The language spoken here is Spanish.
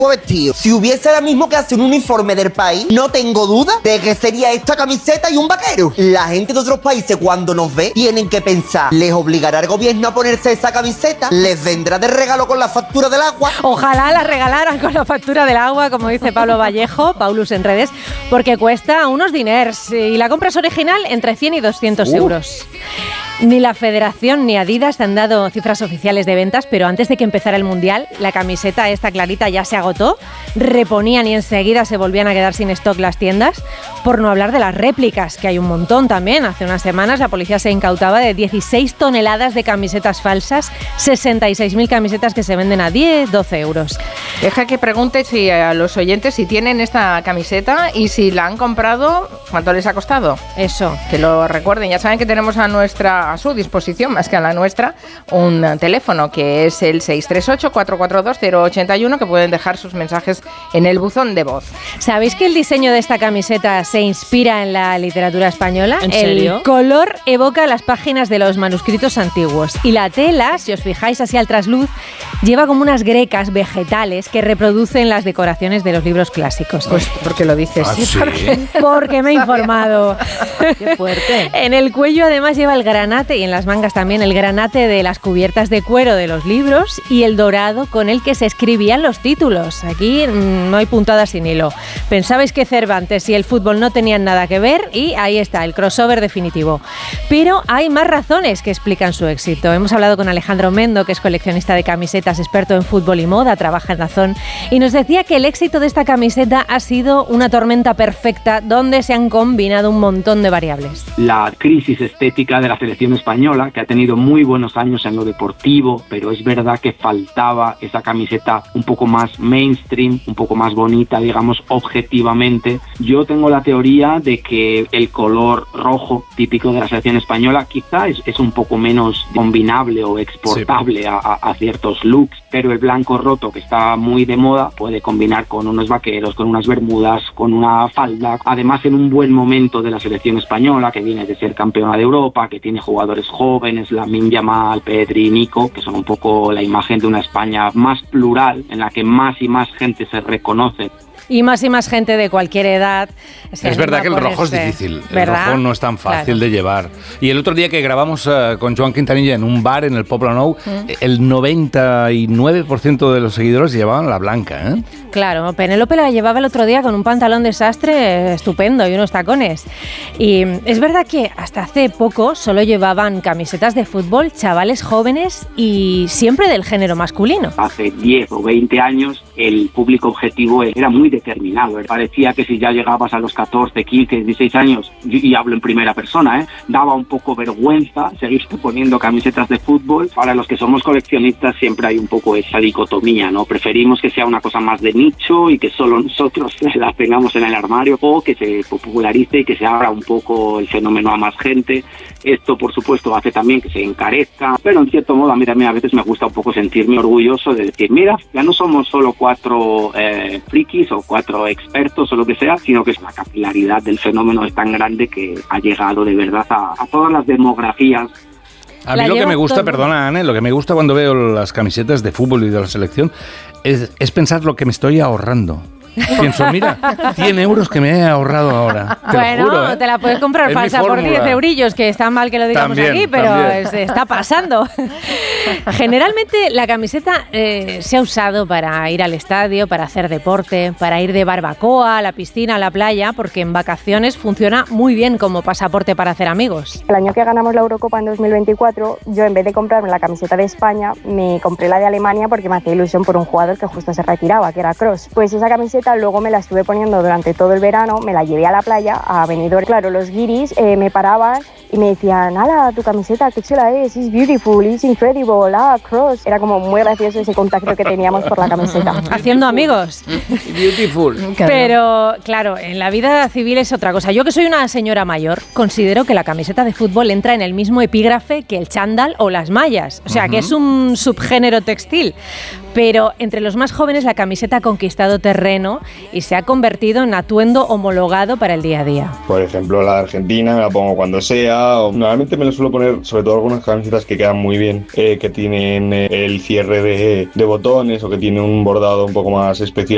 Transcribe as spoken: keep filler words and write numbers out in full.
vestido. Si hubiese ahora mismo que hacer un uniforme del país, no tengo duda de que sería esta camiseta y un vaquero. La gente de otros países cuando nos ve tienen que pensar, ¿les obligará el gobierno a ponerse esa camiseta? ¿Les vendrá de regalo con la factura del agua? Ojalá la regalaran con la factura del agua, como dice Pablo Vallejo, Paulus en redes, porque cuesta unos diners y la compra es original entre cien y doscientos uh. euros. Ni la Federación ni Adidas han dado cifras oficiales de ventas, pero antes de que empezara el Mundial, la camiseta esta clarita ya se agotó, reponían y enseguida se volvían a quedar sin stock las tiendas, por no hablar de las réplicas, que hay un montón también. Hace unas semanas la policía se incautaba de dieciséis toneladas de camisetas falsas, sesenta y seis mil camisetas que se venden a diez, doce euros. Deja que pregunte si a los oyentes si tienen esta camiseta y si la han comprado, ¿cuánto les ha costado? Eso. Que lo recuerden, ya saben que tenemos a nuestra a su disposición, más que a la nuestra, un teléfono que es el seis tres ocho, cuatro cuatro dos, cero ocho uno, que pueden dejar sus mensajes en el buzón de voz. ¿Sabéis que el diseño de esta camiseta se inspira en la literatura española? ¿En serio? El color evoca las páginas de los manuscritos antiguos y la tela, si os fijáis así al trasluz, lleva como unas grecas vegetales que reproducen las decoraciones de los libros clásicos. Pues porque lo dices. ¿Ah, sí? Porque, porque me he informado. Qué fuerte. En el cuello además lleva el granate y en las mangas también el granate de las cubiertas de cuero de los libros y el dorado con el que se escribían los títulos. Aquí mmm, no hay puntadas sin hilo. Pensabais que Cervantes y el fútbol no tenían nada que ver y ahí está, el crossover definitivo. Pero hay más razones que explican su éxito. Hemos hablado con Alejandro Mendo, que es coleccionista de camisetas, experto en fútbol y moda, trabaja en Dazón, y nos decía que el éxito de esta camiseta ha sido una tormenta perfecta donde se han combinado un montón de variables. La crisis estética de la selección española, que ha tenido muy buenos años en lo deportivo, pero es verdad que faltaba esa camiseta un poco más mainstream, un poco más bonita, digamos, objetivamente. Yo tengo la teoría de que el color rojo típico de la selección española quizá es, es un poco menos combinable o exportable sí. a, a ciertos looks, pero el blanco roto, que está muy de moda, puede combinar con unos vaqueros, con unas bermudas, con una falda, además en un buen momento de la selección española, que viene de ser campeona de Europa, que tiene jugadores jóvenes, Lamine Yamal, Pedri, Nico, que son un poco la imagen de una España más plural, en la que más y más gente se reconoce. Y más y más gente de cualquier edad. Es verdad que el rojo es difícil. El ¿verdad? rojo no es tan fácil claro. de llevar. Y el otro día que grabamos uh, con Joan Quintanilla en un bar en el Pobla Nou, ¿Mm? el noventa y nueve por ciento de los seguidores llevaban la blanca, ¿eh? Claro, Penélope la llevaba el otro día con un pantalón de sastre estupendo y unos tacones. Y es verdad que hasta hace poco solo llevaban camisetas de fútbol chavales jóvenes y siempre del género masculino. Hace diez o veinte años el público objetivo era muy determinado. Parecía que si ya llegabas a los catorce, quince, dieciséis años, y hablo en primera persona, ¿eh? daba un poco vergüenza seguir poniendo camisetas de fútbol. Para los que somos coleccionistas siempre hay un poco esa dicotomía, ¿no? Preferimos que sea una cosa más de nicho y que solo nosotros la tengamos en el armario, o que se popularice y que se abra un poco el fenómeno a más gente. Esto, por supuesto, hace también que se encarezca, pero en cierto modo a mí también a veces me gusta un poco sentirme orgulloso de decir, mira, ya no somos solo cuatro eh, frikis o cuatro expertos o lo que sea, sino que la capilaridad del fenómeno es tan grande que ha llegado de verdad a, a todas las demografías. A mí lo que me gusta, perdona, Anne, lo que me gusta cuando veo las camisetas de fútbol y de la selección es, es pensar lo que me estoy ahorrando. Pienso, mira, cien euros que me he ahorrado ahora. Te bueno, lo juro, ¿eh? te la puedes comprar es falsa por diez eurillos, que está mal que lo digamos también, aquí, pero también. está pasando. Generalmente la camiseta eh, se ha usado para ir al estadio, para hacer deporte, para ir de barbacoa, a la piscina, a la playa, porque en vacaciones funciona muy bien como pasaporte para hacer amigos. El año que ganamos la Eurocopa en dos mil veinticuatro, yo en vez de comprarme la camiseta de España, me compré la de Alemania porque me hacía ilusión por un jugador que justo se retiraba, que era Kroos. Pues esa camiseta luego me la estuve poniendo durante todo el verano, me la llevé a la playa, a Benidorm. Claro, los guiris eh, me paraban y me decían, ¡hala, tu camiseta, qué chula es! It's beautiful, it's incredible, ah, Kroos. Era como muy gracioso ese contacto que teníamos por la camiseta. Haciendo amigos. Beautiful. Pero, claro, en la vida civil es otra cosa. Yo, que soy una señora mayor, considero que la camiseta de fútbol entra en el mismo epígrafe que el chándal o las mallas. O sea, uh-huh. que es un subgénero textil. Pero entre los más jóvenes la camiseta ha conquistado terreno y se ha convertido en atuendo homologado para el día a día. Por ejemplo, la de Argentina me la pongo cuando sea. O normalmente me la suelo poner, sobre todo algunas camisetas que quedan muy bien, eh, que tienen eh, el cierre de, de botones o que tienen un bordado un poco más especial.